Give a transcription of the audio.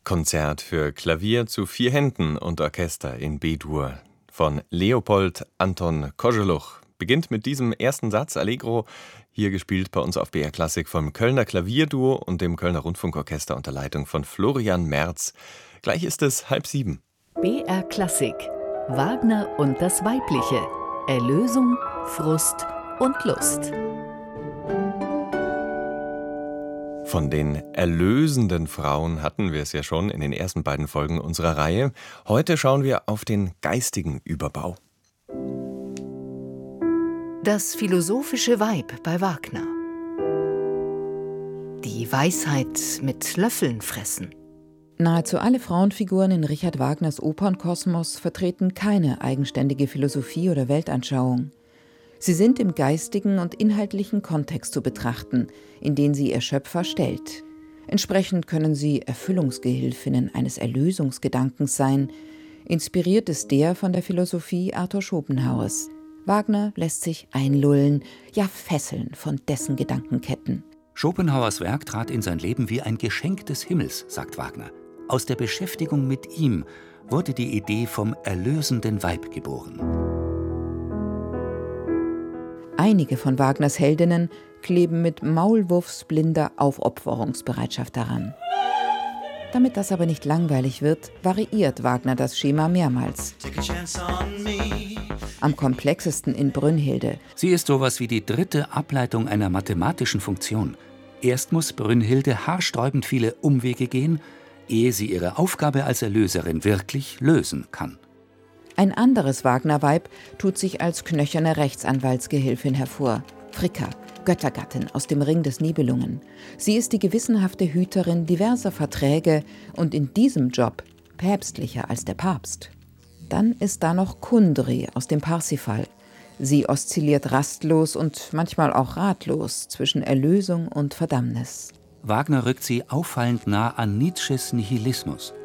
Konzert für Klavier zu 4 Händen und Orchester in B-Dur von Leopold Anton Kozeluch beginnt mit diesem ersten Satz Allegro, hier gespielt bei uns auf BR Klassik vom Kölner Klavierduo und dem Kölner Rundfunkorchester unter Leitung von Florian Merz. Gleich ist es 6:30. BR Klassik. Wagner und das Weibliche. Erlösung, Frust und Lust. Von den erlösenden Frauen hatten wir es ja schon in den ersten beiden Folgen unserer Reihe. Heute schauen wir auf den geistigen Überbau. Das philosophische Weib bei Wagner. Die Weisheit mit Löffeln fressen. Nahezu alle Frauenfiguren in Richard Wagners Opernkosmos vertreten keine eigenständige Philosophie oder Weltanschauung. Sie sind im geistigen und inhaltlichen Kontext zu betrachten, in den sie ihr Schöpfer stellt. Entsprechend können sie Erfüllungsgehilfinnen eines Erlösungsgedankens sein. Inspiriert ist der von der Philosophie Arthur Schopenhauers. Wagner lässt sich einlullen, ja fesseln von dessen Gedankenketten. Schopenhauers Werk trat in sein Leben wie ein Geschenk des Himmels, sagt Wagner. Aus der Beschäftigung mit ihm wurde die Idee vom erlösenden Weib geboren. Einige von Wagners Heldinnen kleben mit maulwurfsblinder Aufopferungsbereitschaft daran. Damit das aber nicht langweilig wird, variiert Wagner das Schema mehrmals. Am komplexesten in Brünnhilde. Sie ist sowas wie die dritte Ableitung einer mathematischen Funktion. Erst muss Brünnhilde haarsträubend viele Umwege gehen, ehe sie ihre Aufgabe als Erlöserin wirklich lösen kann. Ein anderes Wagner-Weib tut sich als knöcherne Rechtsanwaltsgehilfin hervor. Fricka, Göttergattin aus dem Ring des Nibelungen. Sie ist die gewissenhafte Hüterin diverser Verträge und in diesem Job päpstlicher als der Papst. Dann ist da noch Kundry aus dem Parsifal. Sie oszilliert rastlos und manchmal auch ratlos zwischen Erlösung und Verdammnis. Wagner rückt sie auffallend nah an Nietzsches Nihilismus.